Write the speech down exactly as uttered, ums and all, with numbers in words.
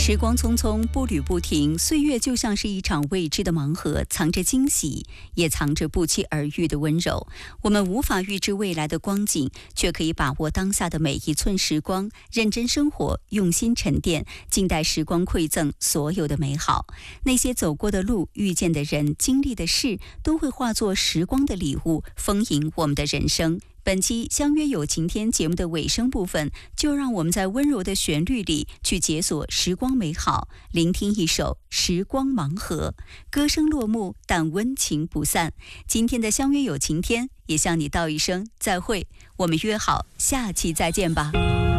时光匆匆，步履不停，岁月就像是一场未知的盲盒，藏着惊喜，也藏着不期而遇的温柔。我们无法预知未来的光景，却可以把握当下的每一寸时光，认真生活，用心沉淀，静待时光馈赠所有的美好。那些走过的路，遇见的人，经历的事，都会化作时光的礼物，丰盈我们的人生。本期相约有晴天节目的尾声部分，就让我们在温柔的旋律里去解锁时光美好，聆听一首时光盲盒。歌声落幕，但温情不散。今天的相约有晴天也向你道一声再会，我们约好下期再见吧。